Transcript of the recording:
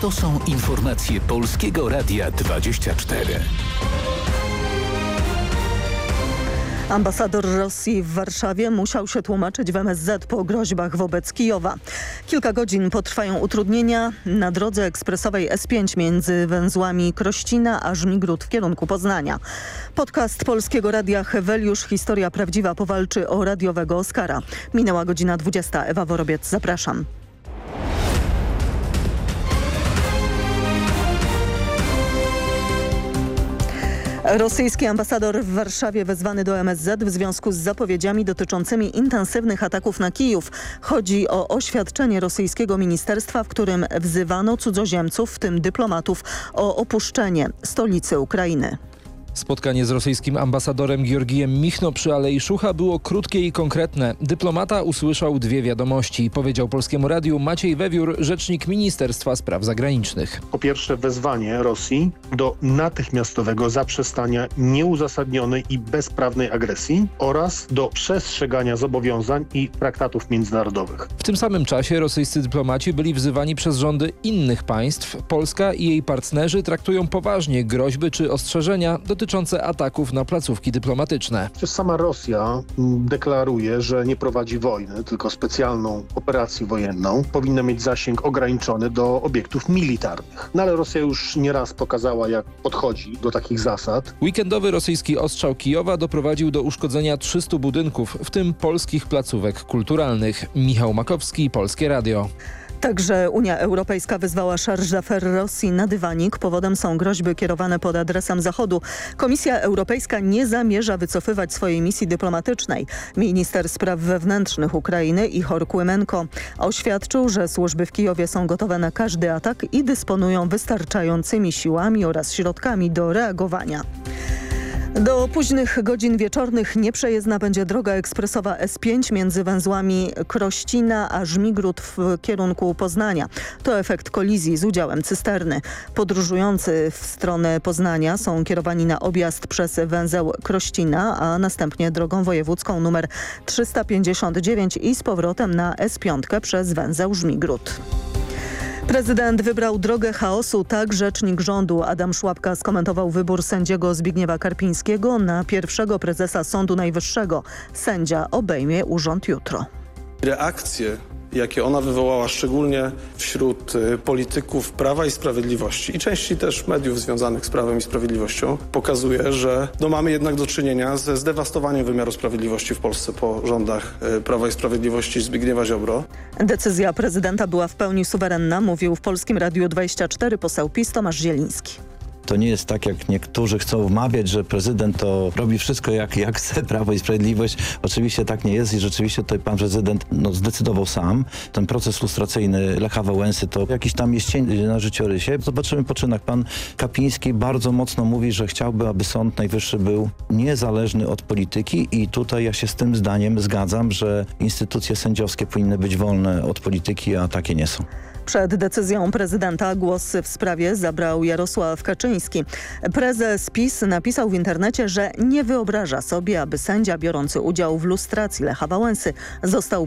To są informacje Polskiego Radia 24. Ambasador Rosji w Warszawie musiał się tłumaczyć w MSZ po groźbach wobec Kijowa. Kilka godzin potrwają utrudnienia na drodze ekspresowej S5 między węzłami Krościna a Żmigród w kierunku Poznania. Podcast Polskiego Radia Heweliusz Historia Prawdziwa powalczy o radiowego Oscara. Minęła godzina 20. Ewa Worobiec, zapraszam. Rosyjski ambasador w Warszawie wezwany do MSZ w związku z zapowiedziami dotyczącymi intensywnych ataków na Kijów. Chodzi o oświadczenie rosyjskiego ministerstwa, w którym wzywano cudzoziemców, w tym dyplomatów, o opuszczenie stolicy Ukrainy. Spotkanie z rosyjskim ambasadorem Georgijem Michno przy Alei Szucha było krótkie i konkretne. Dyplomata usłyszał dwie wiadomości. Powiedział Polskiemu Radiu Maciej Wewiór, rzecznik Ministerstwa Spraw Zagranicznych. Po pierwsze wezwanie Rosji do natychmiastowego zaprzestania nieuzasadnionej i bezprawnej agresji oraz do przestrzegania zobowiązań i traktatów międzynarodowych. W tym samym czasie rosyjscy dyplomaci byli wzywani przez rządy innych państw. Polska i jej partnerzy traktują poważnie groźby czy ostrzeżenia dotyczące ataków na placówki dyplomatyczne. Sama Rosja deklaruje, że nie prowadzi wojny, tylko specjalną operację wojenną. Powinna mieć zasięg ograniczony do obiektów militarnych. No ale Rosja już nieraz pokazała, jak podchodzi do takich zasad. Weekendowy rosyjski ostrzał Kijowa doprowadził do uszkodzenia 300 budynków, w tym polskich placówek kulturalnych. Michał Makowski, Polskie Radio. Także Unia Europejska wyzwała Charge d'Affaires Rosji na dywanik. Powodem są groźby kierowane pod adresem Zachodu. Komisja Europejska nie zamierza wycofywać swojej misji dyplomatycznej. Minister spraw wewnętrznych Ukrainy Ihor Kłymenko oświadczył, że służby w Kijowie są gotowe na każdy atak i dysponują wystarczającymi siłami oraz środkami do reagowania. Do późnych godzin wieczornych nieprzejezdna będzie droga ekspresowa S5 między węzłami Krościna a Żmigród w kierunku Poznania. To efekt kolizji z udziałem cysterny. Podróżujący w stronę Poznania są kierowani na objazd przez węzeł Krościna, a następnie drogą wojewódzką nr 359 i z powrotem na S5 przez węzeł Żmigród. Prezydent wybrał drogę chaosu, tak rzecznik rządu Adam Szłapka skomentował wybór sędziego Zbigniewa Karpińskiego na pierwszego prezesa Sądu Najwyższego. Sędzia obejmie urząd jutro. Reakcje, jakie ona wywołała szczególnie wśród polityków Prawa i Sprawiedliwości i części też mediów związanych z Prawem i Sprawiedliwością, pokazuje, że mamy jednak do czynienia ze zdewastowaniem wymiaru sprawiedliwości w Polsce po rządach Prawa i Sprawiedliwości Zbigniewa Ziobro. Decyzja prezydenta była w pełni suwerenna, mówił w Polskim Radiu 24 poseł PiS Tomasz Zieliński. To nie jest tak, jak niektórzy chcą wmawiać, że prezydent to robi wszystko jak chce Prawo i Sprawiedliwość. Oczywiście tak nie jest i rzeczywiście tutaj pan prezydent zdecydował sam. Ten proces lustracyjny Lecha Wałęsy to jakiś tam jest cień na życiorysie. Zobaczymy po czynach. Pan Kapiński bardzo mocno mówi, że chciałby, aby Sąd Najwyższy był niezależny od polityki i tutaj ja się z tym zdaniem zgadzam, że instytucje sędziowskie powinny być wolne od polityki, a takie nie są. Przed decyzją prezydenta głos w sprawie zabrał Jarosław Kaczyński. Prezes PiS napisał w internecie, że nie wyobraża sobie, aby sędzia biorący udział w lustracji Lecha Wałęsy został